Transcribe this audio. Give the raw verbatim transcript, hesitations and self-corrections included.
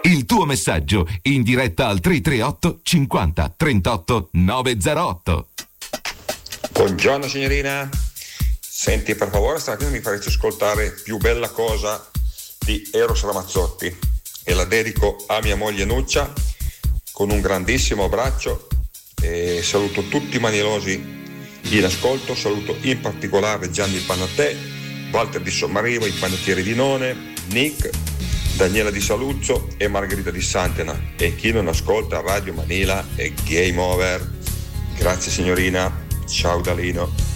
Il tuo messaggio in diretta al tre tre otto cinquanta trentotto novecentootto. Buongiorno signorina. Senti, per favore, stamattina mi faresti ascoltare Più bella cosa di Eros Ramazzotti e la dedico a mia moglie Nuccia con un grandissimo abbraccio e saluto tutti i manielosi in ascolto, saluto in particolare Gianni Panattè, Walter di Sommariva, i panettieri di None, Nick, Daniela di Saluzzo e Margherita di Santena, e chi non ascolta Radio Manila è game over. Grazie signorina, ciao Dalino.